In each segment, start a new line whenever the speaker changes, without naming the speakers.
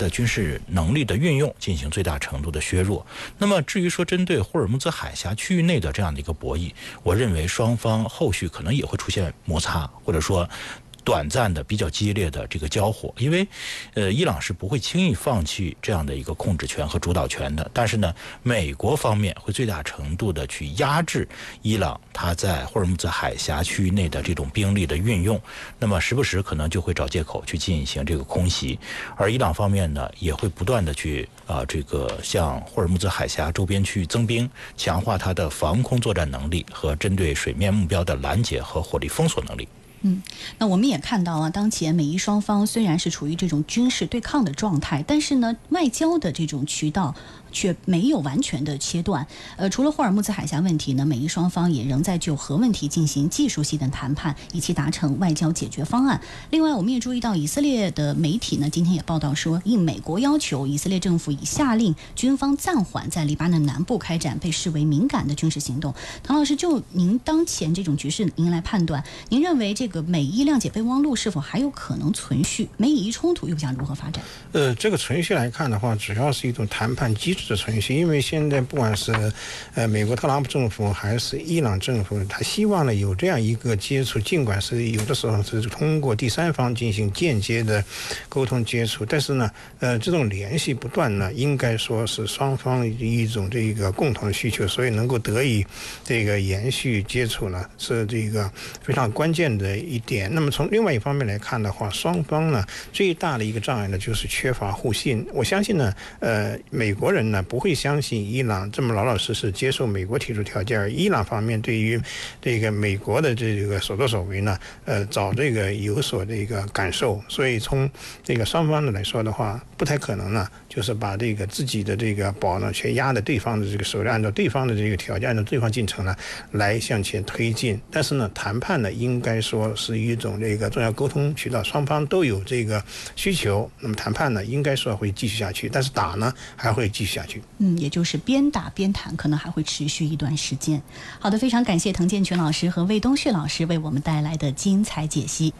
的军事能力的运用进行最大程度的削弱。那么至于说针对霍尔木兹海峡区域内的这样的一个博弈，我认为双方后续可能也会出现摩擦，或者说短暂的比较激烈的这个交火，因为伊朗是不会轻易放弃这样的一个控制权和主导权的。但是呢，美国方面会最大程度的去压制伊朗它在霍尔木兹海峡区域内的这种兵力的运用，那么时不时可能就会找借口去进行这个空袭，而伊朗方面呢也会不断的去这个向霍尔木兹海峡周边区域增兵，强化它的防空作战能力和针对水面目标的拦截和火力封锁能力。
那我们也看到啊，当前美伊双方虽然是处于这种军事对抗的状态，但是呢，外交的这种渠道却没有完全的切断。除了霍尔木兹海峡问题呢，美伊双方也仍在就核问题进行技术性的谈判，以期达成外交解决方案。另外，我们也注意到以色列的媒体呢，今天也报道说，应美国要求，以色列政府已下令军方暂缓在黎巴嫩南部开展被视为敏感的军事行动。唐老师，就您当前这种局势，您来判断，您认为这个美伊谅解备忘录是否还有可能存续？美以冲突又将如何发展？
这个存续来看的话，主要是一种谈判机制的存续，因为现在不管是美国特朗普政府还是伊朗政府，他希望呢有这样一个接触，尽管是有的时候是通过第三方进行间接的沟通接触，但是呢这种联系不断呢，应该说是双方一种这个共同的需求，所以能够得以这个延续接触呢，是这个非常关键的一点。那么从另外一方面来看的话，双方呢最大的一个障碍呢就是缺乏互信。我相信呢美国人呢不会相信伊朗这么老老实实接受美国提出条件，而伊朗方面对于这个美国的这个所作所为呢早这个有所这个感受，所以从这个双方的来说的话，不太可能呢就是把这个自己的这个宝呢全压在对方的这个手里，按照对方的这个条件，按照对方进程呢来向前推进。但是呢谈判呢应该说是一种这个重要沟通渠道，双方都有这个需求，那么谈判呢应该说会继续下去，但是打呢还会继续下去。
也就是边打边谈，可能还会持续一段时间。好的，非常感谢滕建全老师和魏东旭老师为我们带来的精彩解析。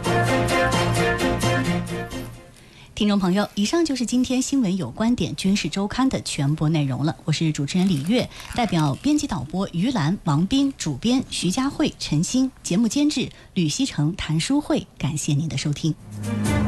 听众朋友，以上就是今天新闻有观点军事周刊的全部内容了。我是主持人李月，代表编辑导播于兰、王斌，主编徐佳慧、陈星，节目监制吕希成、谭淑慧，感谢您的收听。